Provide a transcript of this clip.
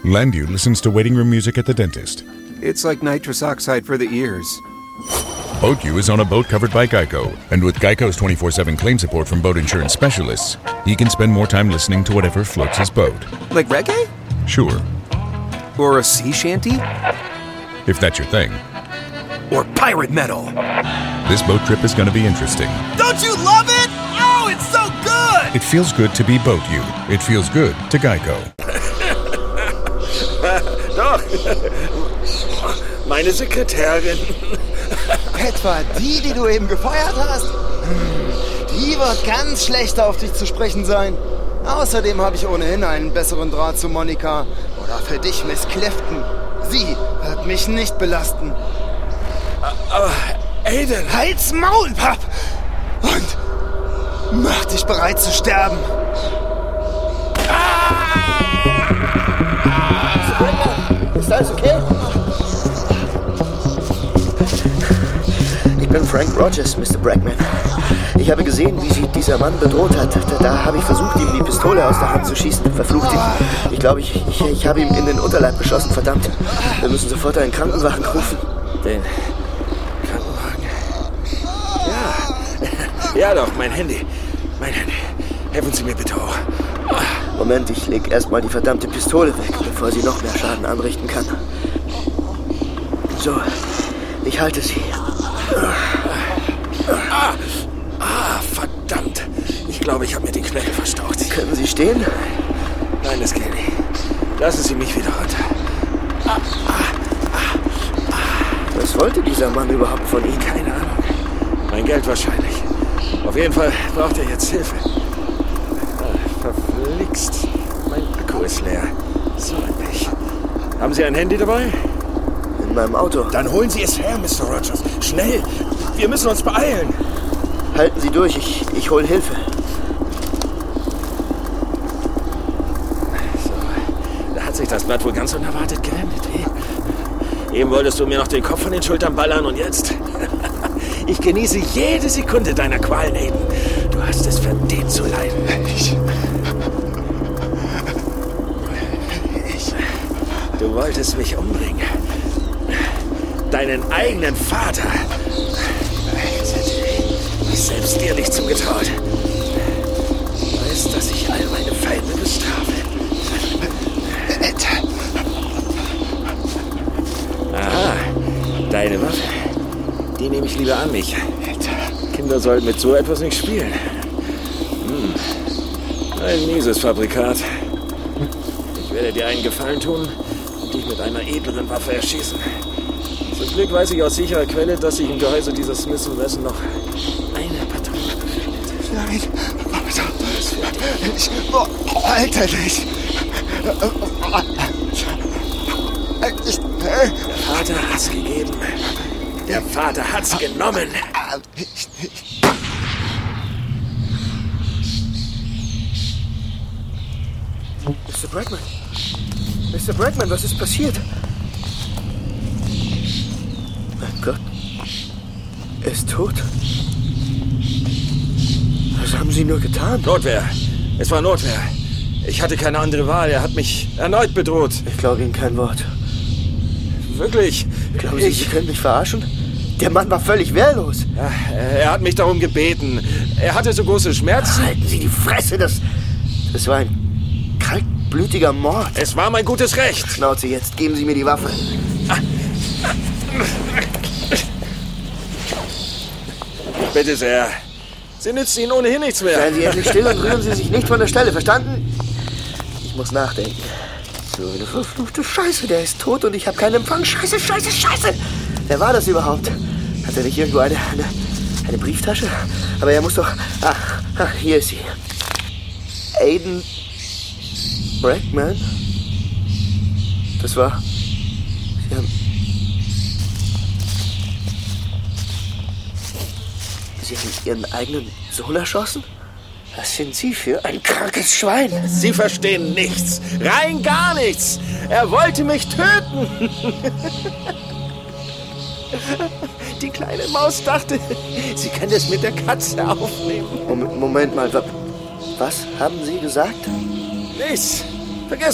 Landu listens to waiting room music at the dentist. It's like nitrous oxide for the ears. BoatU is on a boat covered by Geico, and with Geico's 24/7 claim support from boat insurance specialists, he can spend more time listening to whatever floats his boat. Like reggae? Sure, Or a sea shanty? if that's your thing. Or pirate metal? This boat trip is going to be interesting. Don't you love it? Oh, it's so good! It feels good to be BoatU. It feels good to Geico. Doch. Meine Sekretärin. Etwa die du eben gefeuert hast? Die wird ganz schlecht auf dich zu sprechen sein. Außerdem habe ich ohnehin einen besseren Draht zu Monika. Oder für dich, Miss Clifton. Sie wird mich nicht belasten. Aber Aiden... Halt's Maul, Papp! Und mach dich bereit zu sterben. Ist alles okay? Ich bin Frank Rogers, Mr. Brackman. Ich habe gesehen, wie sie dieser Mann bedroht hat. Da habe ich versucht, ihm die Pistole aus der Hand zu schießen. Verflucht ihn. Ich glaube, ich habe ihm in den Unterleib geschossen. Verdammt. Wir müssen sofort einen Krankenwagen rufen. Den Krankenwagen? Ja. Ja doch, mein Handy. Mein Handy. Helfen Sie mir bitte auch. Moment, ich leg erstmal die verdammte Pistole weg, bevor sie noch mehr Schaden anrichten kann. So, ich halte sie. Verdammt. Ich glaube, ich habe mir den Knöchel verstaucht. Können Sie stehen? Nein, das geht nicht. Lassen Sie mich wieder runter. Was wollte dieser Mann überhaupt von Ihnen? Keine Ahnung. Mein Geld wahrscheinlich. Auf jeden Fall braucht er jetzt Hilfe. Verflixt. Mein Akku ist leer. So ein Pech. Haben Sie ein Handy dabei? In meinem Auto. Dann holen Sie es her, Mr. Rogers. Schnell. Wir müssen uns beeilen. Halten Sie durch, ich hole Hilfe. So, da hat sich das Blatt wohl ganz unerwartet gewendet. Eben wolltest du mir noch den Kopf von den Schultern ballern und jetzt? Ich genieße jede Sekunde deiner Qualen, Aiden. Du hast es verdient zu leiden. Du wolltest mich umbringen. Deinen eigenen Vater. Ich selbst dir nicht zugetraut. Du weißt, dass ich all meine Feinde bestrafe. Aha, deine Waffe. Die nehme ich lieber an mich. Kinder sollten mit so etwas nicht spielen. Ein mieses Fabrikat. Ich werde dir einen Gefallen tun und dich mit einer edleren Waffe erschießen. Zum Glück weiß ich aus sicherer Quelle, dass sich im Gehäuse dieser Smith & Wesson noch eine Patrone befindet. Nein, Alter, nicht. Der Vater hat's gegeben. Der Vater hat's genommen. Mr. Brackman. Mr. Brackman, was ist passiert? Mein Gott. Er ist tot. Was haben Sie nur getan? Notwehr. Es war Notwehr. Ich hatte keine andere Wahl. Er hat mich erneut bedroht. Ich glaube Ihnen kein Wort. Wirklich. Glauben Sie, Sie können mich verarschen? Der Mann war völlig wehrlos. Ja, er hat mich darum gebeten. Er hatte so große Schmerzen. Halten Sie die Fresse, das war ein kaltblütiger Mord. Es war mein gutes Recht. Schnauze jetzt, geben Sie mir die Waffe. Bitte sehr. Sie nützt Ihnen ohnehin nichts mehr. Seien Sie endlich still und rühren Sie sich nicht von der Stelle, verstanden? Ich muss nachdenken. So eine verfluchte Scheiße, der ist tot und ich habe keinen Empfang. Scheiße. Wer war das überhaupt? Hat er nicht irgendwo eine Brieftasche? Aber er muss doch... hier ist sie. Aiden Brackman? Das war... Sie haben Ihren eigenen Sohn erschossen? Was sind Sie für ein krankes Schwein? Sie verstehen nichts. Rein gar nichts. Er wollte mich töten. Die kleine Maus dachte, sie kann es mit der Katze aufnehmen. Moment mal, was haben Sie gesagt? Nichts. Vergessen